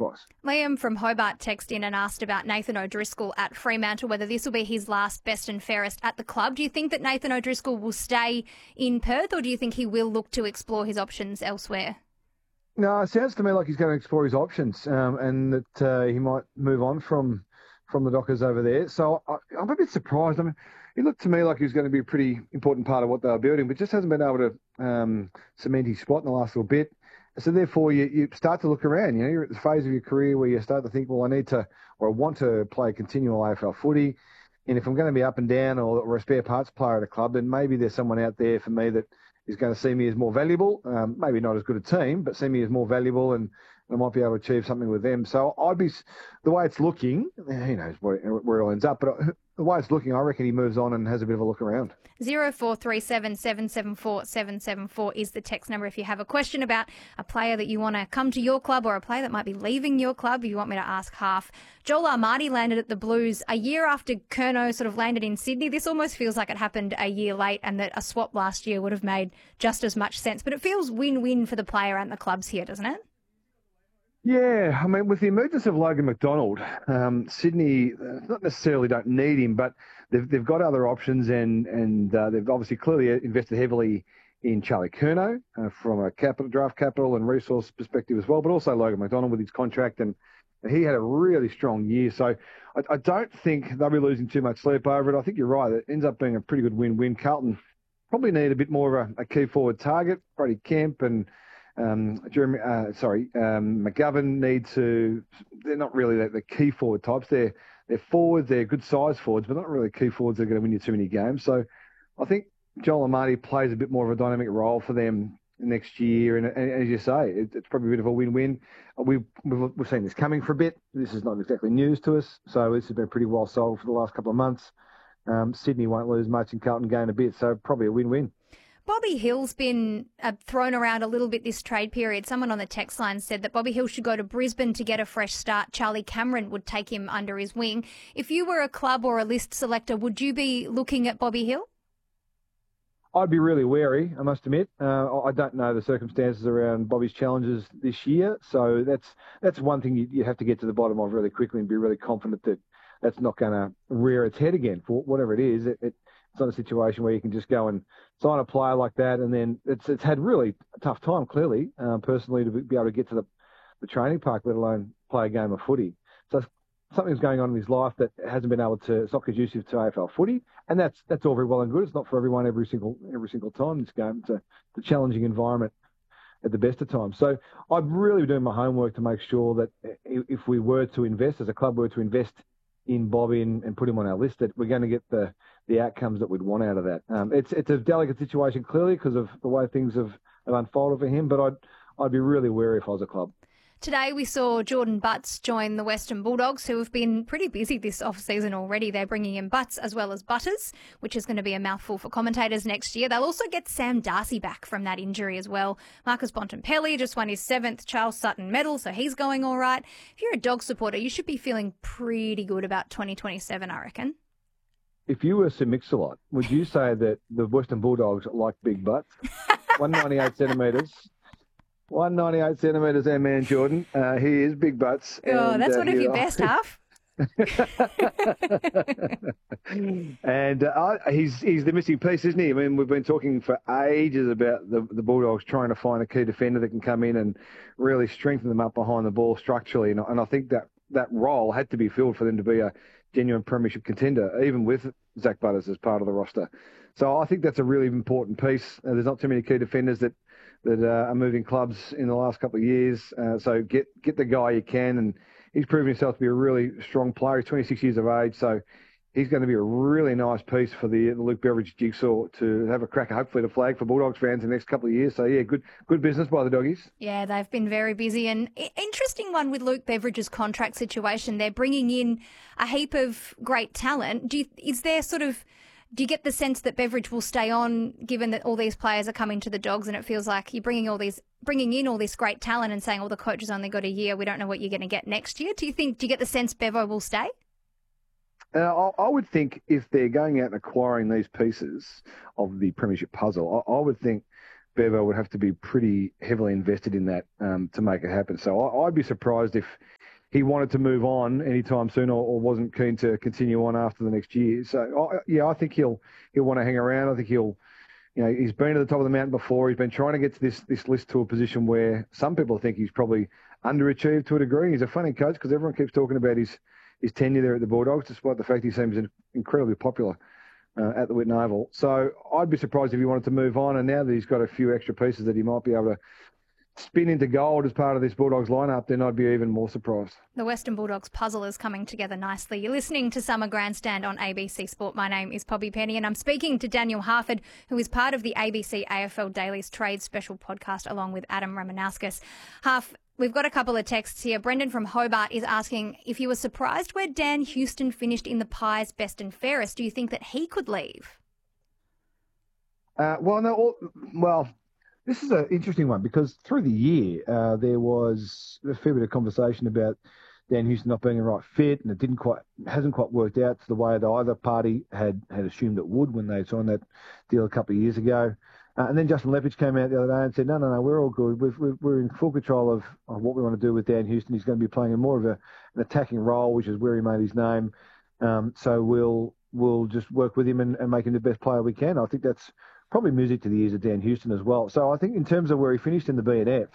Boss. Liam from Hobart texted in and asked about Nathan O'Driscoll at Fremantle, whether this will be his last best and fairest at the club. Do you think that Nathan O'Driscoll will stay in Perth, or do you think he will look to explore his options elsewhere? No, it sounds to me like he's going to explore his options and that he might move on from the Dockers over there. So I'm a bit surprised. I mean, he looked to me like he was going to be a pretty important part of what they were building, but just hasn't been able to cement his spot in the last little bit. So therefore, you start to look around. You know, you're at the phase of your career where you start to think, well, I need to, or I want to play continual AFL footy. And if I'm going to be up and down or a spare parts player at a club, then maybe there's someone out there for me that is going to see me as more valuable. Maybe not as good a team, but see me as more valuable, and I might be able to achieve something with them. So the way it's looking, who knows where it all ends up, but the way it's looking, I reckon he moves on and has a bit of a look around. 0437 774 774 is the text number if you have a question about a player that you want to come to your club or a player that might be leaving your club. If you want me to ask half. Joel Armati landed at the Blues a year after Curnow sort of landed in Sydney. This almost feels like it happened a year late and that a swap last year would have made just as much sense. But it feels win-win for the player and the clubs here, doesn't it? Yeah, I mean, with the emergence of Logan McDonald, Sydney not necessarily don't need him, but they've got other options, and they've obviously clearly invested heavily in Charlie Curnow from a draft capital and resource perspective as well, but also Logan McDonald with his contract, and he had a really strong year. So I don't think they'll be losing too much sleep over it. I think you're right. It ends up being a pretty good win-win. Carlton probably need a bit more of a key forward target. Brody Kemp and McGovern need to. They're not really the key forward types. They're forwards. They're good size forwards, but not really key forwards that are going to win you too many games. So I think Joel Amati plays a bit more of a dynamic role for them next year. And as you say, it's probably a bit of a win-win. We've seen this coming for a bit. This is not exactly news to us. So this has been pretty well sold for the last couple of months. Sydney won't lose much and Carlton gain a bit. So probably a win-win. Bobby Hill's been thrown around a little bit this trade period. Someone on the text line said that Bobby Hill should go to Brisbane to get a fresh start. Charlie Cameron would take him under his wing. If you were a club or a list selector, would you be looking at Bobby Hill? I'd be really wary, I must admit. I don't know the circumstances around Bobby's challenges this year, so that's one thing you have to get to the bottom of really quickly and be really confident that that's not going to rear its head again for whatever it is. It's not a situation where you can just go and sign a player like that, and then it's had really a tough time, clearly, personally, to be able to get to the training park, let alone play a game of footy. So something's going on in his life that hasn't been able to. It's not conducive to AFL footy, and that's all very well and good. It's not for everyone every single time. This game, it's a challenging environment at the best of times. So I'd really be doing my homework to make sure that if we were to invest, as a club were to invest in Bobby and put him on our list, that we're going to get the outcomes that we'd want out of that. It's a delicate situation, clearly, because of the way things have unfolded for him, but I'd be really wary if I was a club. Today we saw Jordan Butts join the Western Bulldogs, who have been pretty busy this off-season already. They're bringing in Butts as well as Butters, which is going to be a mouthful for commentators next year. They'll also get Sam Darcy back from that injury as well. Marcus Bontempelli just won his 7th Charles Sutton medal, so he's going all right. If you're a dog supporter, you should be feeling pretty good about 2027, I reckon. If you were Sir Mix-a-Lot, would you say that the Western Bulldogs like big butts? 198 centimetres. 198 centimetres, our man Jordan. He is big butts. Oh, that's one of your best half. And he's the missing piece, isn't he? I mean, we've been talking for ages about the Bulldogs trying to find a key defender that can come in and really strengthen them up behind the ball structurally. And I think that role had to be filled for them to be a genuine premiership contender, even with Zach Butters as part of the roster. So I think that's a really important piece. There's not too many key defenders that are moving clubs in the last couple of years. So get the guy you can, and he's proven himself to be a really strong player. He's 26 years of age, so he's going to be a really nice piece for the Luke Beveridge jigsaw to have a crack, hopefully, to flag for Bulldogs fans in the next couple of years. So, yeah, good business by the doggies. Yeah, they've been very busy. And interesting one with Luke Beveridge's contract situation. They're bringing in a heap of great talent. Do you get the sense that Beveridge will stay on, given that all these players are coming to the Dogs, and it feels like you're bringing in all this great talent and saying, "Oh, the coach has only got a year. We don't know what you're going to get next year." Do you get the sense Bevo will stay? I would think if they're going out and acquiring these pieces of the premiership puzzle, I would think Bevo would have to be pretty heavily invested in that to make it happen. So I'd be surprised if he wanted to move on anytime soon or wasn't keen to continue on after the next year. So, I think he'll want to hang around. I think he's been to the top of the mountain before. He's been trying to get to this list to a position where some people think he's probably underachieved to a degree. He's a funny coach because everyone keeps talking about his tenure there at the Bulldogs, despite the fact he seems incredibly popular at the Whitten Oval. So I'd be surprised if he wanted to move on. And now that he's got a few extra pieces that he might be able to spin into gold as part of this Bulldogs lineup, then I'd be even more surprised. The Western Bulldogs puzzle is coming together nicely. You're listening to Summer Grandstand on ABC Sport. My name is Poppy Penny and I'm speaking to Daniel Harford, who is part of the ABC AFL Daily's Trade Special podcast along with Adam Ramanauskas. Harf, we've got a couple of texts here. Brendan from Hobart is asking if you were surprised where Dan Houston finished in the Pies best and fairest. Do you think that he could leave? This is an interesting one because through the year there was a fair bit of conversation about Dan Houston not being the right fit, and it hasn't quite worked out to the way that either party had assumed it would when they signed that deal a couple of years ago. And then Justin Leppitsch came out the other day and said, no, we're all good. We're in full control of what we want to do with Dan Houston. He's going to be playing more of an attacking role, which is where he made his name. So we'll just work with him and make him the best player we can. I think that's probably music to the ears of Dan Houston as well. So I think in terms of where he finished in the B&F,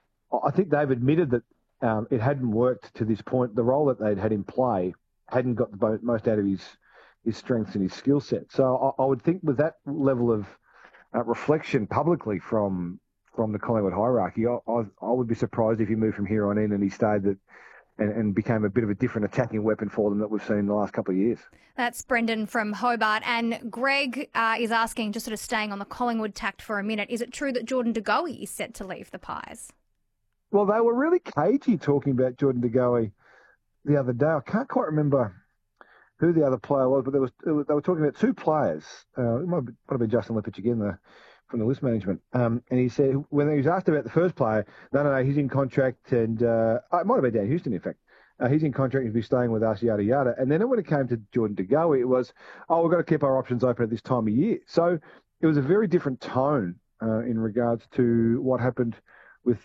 I think they've admitted that it hadn't worked to this point. The role that they'd had him play hadn't got the most out of his strengths and his skill set. So I would think with that level of reflection publicly from the Collingwood hierarchy, I would be surprised if he moved from here on in and he stayed and became a bit of a different attacking weapon for them that we've seen in the last couple of years. That's Brendan from Hobart. And Greg is asking, just sort of staying on the Collingwood tact for a minute, is it true that Jordan De Goey is set to leave the Pies? Well, they were really cagey talking about Jordan De Goey the other day. I can't quite remember who the other player was, but they were talking about two players. It might have been Justin Leppitsch again, from the list management. And he said, when he was asked about the first player, no, he's in contract, and it might have been Dan Houston, in fact. He's in contract and he'll be staying with us, yada, yada. And then when it came to Jordan De Goey, it was, we've got to keep our options open at this time of year. So it was a very different tone in regards to what happened with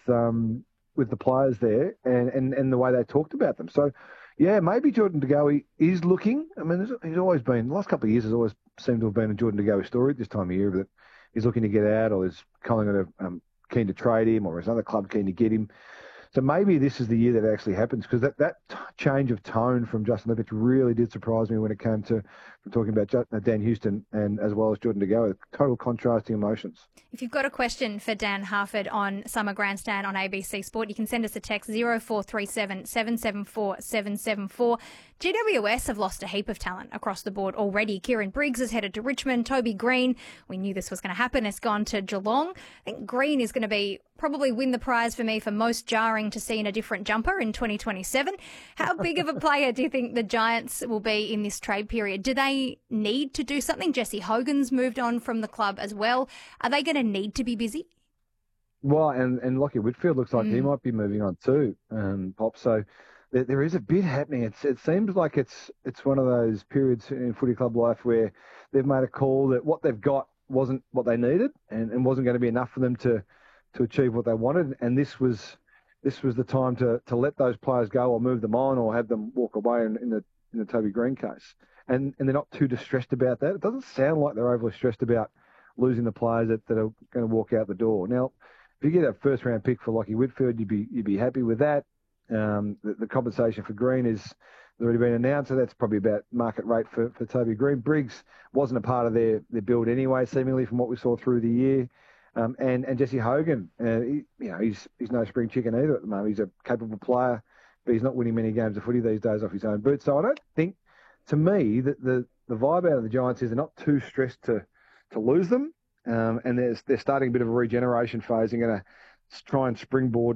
the players there and the way they talked about them. So, yeah, maybe Jordan De Goey is looking. I mean, he's always been, the last couple of years has always seemed to have been a Jordan De Goey story at this time of year, that he's looking to get out, or is Collingwood keen to trade him, or is another club keen to get him. So maybe this is the year that actually happens, because that change of tone from Justin Leppitsch really did surprise me when it came to talking about Dan Houston and as well as Jordan De Goey. Total contrasting emotions. If you've got a question for Dan Harford on Summer Grandstand on ABC Sport, you can send us a text 0437 774 774. GWS have lost a heap of talent across the board already. Kieran Briggs has headed to Richmond. Toby Green, we knew this was going to happen, has gone to Geelong. I think Green is going to probably win the prize for me for most jarring to see in a different jumper in 2027. How big of a player do you think the Giants will be in this trade period? Do they need to do something? Jesse Hogan's moved on from the club as well. Are they going to need to be busy? Well, and Lockie Whitfield looks like he might be moving on too, Pop. So there is a bit happening. It seems like it's one of those periods in footy club life where they've made a call that what they've got wasn't what they needed and wasn't going to be enough for them to achieve what they wanted. And this was the time to let those players go or move them on or have them walk away in the Toby Green case. And they're not too distressed about that. It doesn't sound like they're overly stressed about losing the players that are going to walk out the door. Now, if you get a first-round pick for Lockie Whitfield, you'd be happy with that. The compensation for Green has already been announced, so that's probably about market rate for Toby Green. Briggs wasn't a part of their build anyway, seemingly from what we saw through the year. And Jesse Hogan, he's no spring chicken either at the moment. He's a capable player, but he's not winning many games of footy these days off his own boot. So I don't think, to me, that the vibe out of the Giants is they're not too stressed to lose them, and they're starting a bit of a regeneration phase. They're going to try and springboard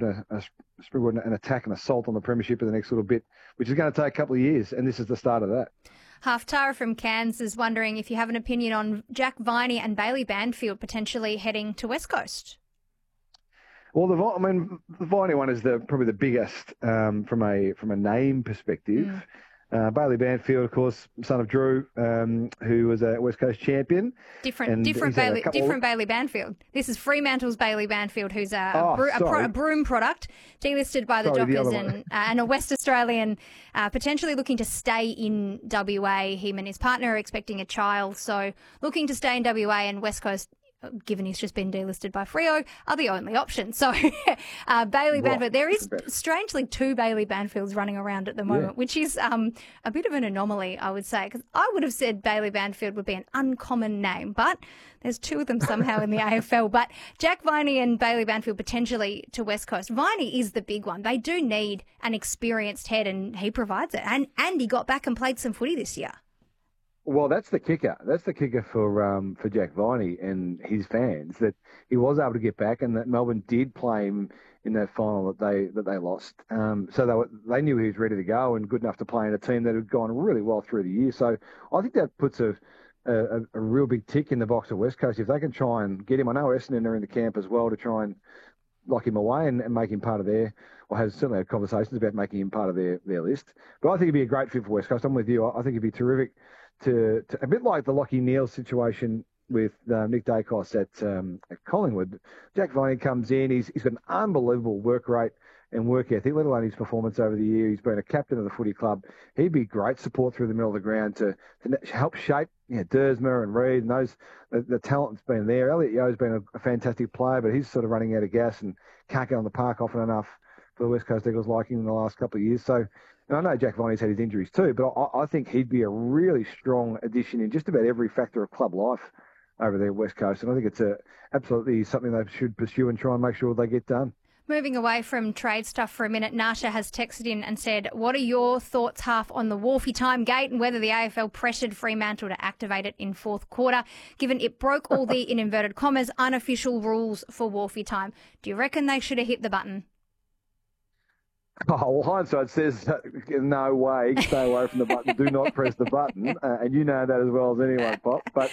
an attack and assault on the premiership in the next little bit, which is going to take a couple of years, and this is the start of that. Tara from Cairns is wondering if you have an opinion on Jack Viney and Bailey Banfield potentially heading to West Coast. Well, the Viney one is probably the biggest from a name perspective. Bailey Banfield, of course, son of Drew, who was a West Coast champion. Different Bailey Banfield. This is Fremantle's Bailey Banfield, who's a Broome product, delisted by the Dockers, and a West Australian, potentially looking to stay in WA. Him and his partner are expecting a child, so looking to stay in WA, and West Coast, given he's just been delisted by Freo, are the only option. So Bailey Banfield, there is strangely 2 Bailey Banfields running around at the moment, which is a bit of an anomaly, I would say, because I would have said Bailey Banfield would be an uncommon name, but there's 2 of them somehow in the AFL. But Jack Viney and Bailey Banfield potentially to West Coast. Viney is the big one. They do need an experienced head, and he provides it. And he got back and played some footy this year. Well, that's the kicker. That's the kicker for Jack Viney and his fans, that he was able to get back, and that Melbourne did play him in that final that they lost. So they knew he was ready to go and good enough to play in a team that had gone really well through the year. So I think that puts a real big tick in the box of West Coast if they can try and get him. I know Essendon are in the camp as well to try and lock him away and make him part of certainly had conversations about making him part of their list. But I think he'd be a great fit for West Coast. I'm with you. I think he'd be terrific. To a bit like the Lachie Neale situation with Nick Dacos at Collingwood. Jack Viney comes in. He's got an unbelievable work rate and work ethic, let alone his performance over the year. He's been a captain of the footy club. He'd be great support through the middle of the ground to help shape Dersma and Reid and those. The talent's been there. Elliot Yeo's been a fantastic player, but he's sort of running out of gas and can't get on the park often enough for the West Coast Eagles liking in the last couple of years. So, and I know Jack Viney's had his injuries too, but I think he'd be a really strong addition in just about every factor of club life over there at West Coast. And I think it's absolutely something they should pursue and try and make sure they get done. Moving away from trade stuff for a minute, Nasha has texted in and said, what are your thoughts, Half, on the Wolfie time gate and whether the AFL pressured Fremantle to activate it in fourth quarter, given it broke all the, in inverted commas, unofficial rules for Wolfie time? Do you reckon they should have hit the button? Oh, well, hindsight says no way. Stay away from the button. Do not press the button. And you know that as well as anyone, Pop. But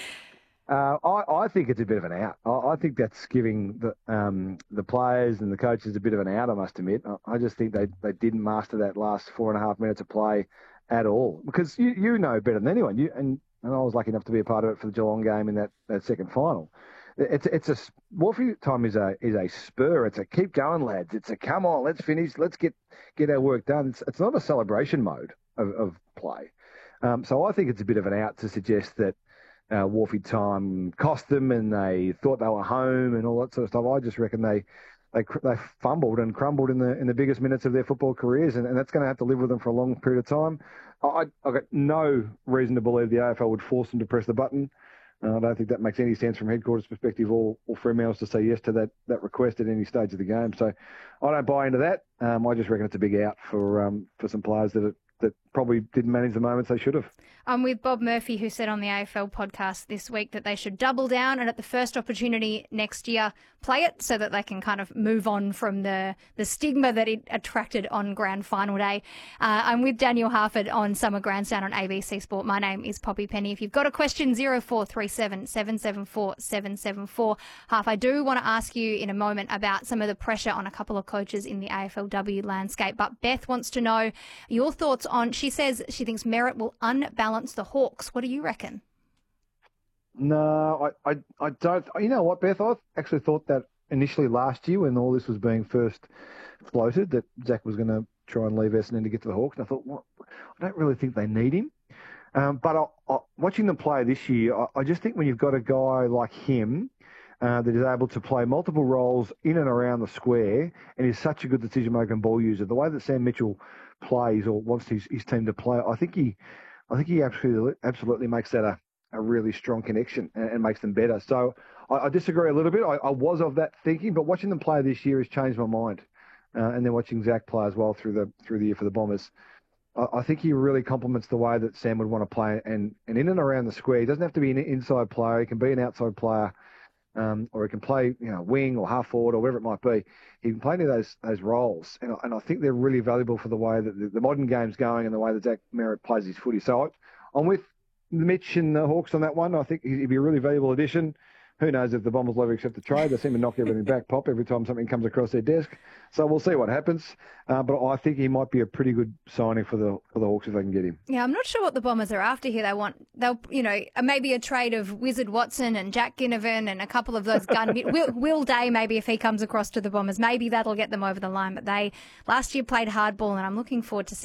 I think it's a bit of an out. I think that's giving the players and the coaches a bit of an out, I must admit. I just think they didn't master that last 4.5 minutes of play at all. Because you know better than anyone. And I was lucky enough to be a part of it for the Geelong game in that second final. It's a Wolfie time is a spur. It's a keep going, lads. It's a come on, let's finish, let's get our work done. It's not a celebration mode of play. So I think it's a bit of an out to suggest that Wolfie time cost them and they thought they were home and all that sort of stuff. I just reckon they fumbled and crumbled in the biggest minutes of their football careers, and that's going to have to live with them for a long period of time. I've got no reason to believe the AFL would force them to press the button. I don't think that makes any sense from headquarters perspective or Fremantle's to say yes to that request at any stage of the game. So I don't buy into that. I just reckon it's a big out for some players that probably didn't manage the moments they should have. I'm with Bob Murphy, who said on the AFL podcast this week that they should double down and at the first opportunity next year play it so that they can kind of move on from the stigma that it attracted on grand final day. I'm with Daniel Harford on Summer Grandstand on ABC Sport. My name is Poppy Penny. If you've got a question, 0437 774 774. Half, I do want to ask you in a moment about some of the pressure on a couple of coaches in the AFLW landscape, but Beth wants to know your thoughts on, she says she thinks Merritt will unbalance the Hawks. What do you reckon? No, I don't. You know what, Beth? I actually thought that initially last year when all this was being first floated, that Zach was going to try and leave Essendon to get to the Hawks. And I thought, well, I don't really think they need him. But watching them play this year, I just think when you've got a guy like him that is able to play multiple roles in and around the square and is such a good decision-making ball user, the way that Sam Mitchell plays or wants his team to play, I think he absolutely makes that a really strong connection and makes them better. So I disagree a little bit. I was of that thinking, but watching them play this year has changed my mind. And then watching Zach play as well through the year for the Bombers, I think he really complements the way that Sam would want to play and in and around the square. He doesn't have to be an inside player. He can be an outside player, or he can play wing or half forward or whatever it might be. He can play any of those roles, and I think they're really valuable for the way that the modern game's going and the way that Zach Merritt plays his footy. So I'm with Mitch and the Hawks on that one. I think he'd be a really valuable addition. Who knows if the Bombers will ever accept the trade? They seem to knock everything back, Pop, every time something comes across their desk. So we'll see what happens. But I think he might be a pretty good signing for the Hawks if they can get him. Yeah, I'm not sure what the Bombers are after here. They'll maybe a trade of Wizard Watson and Jack Ginnivan and a couple of those Will Day, maybe if he comes across to the Bombers, maybe that'll get them over the line. But they last year played hardball, and I'm looking forward to seeing